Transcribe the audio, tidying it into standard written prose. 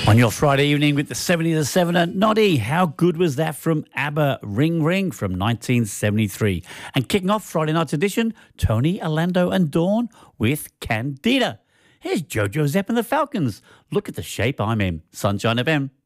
On your Friday evening with the 70s of 7 at Noddy, how good was that from ABBA, Ring Ring from 1973? And kicking off Friday night's edition, Tony, Orlando and Dawn with Candida. Here's Jojo Zepp and the Falcons. Look at the shape I'm in. Sunshine FM.